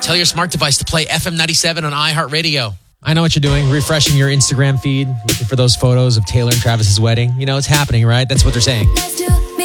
Tell your smart device to play FM 97 on iHeartRadio. I know what you're doing, refreshing your Instagram feed, looking for those photos of Taylor and Travis's wedding. You know, it's happening, right? That's what they're saying. Let's do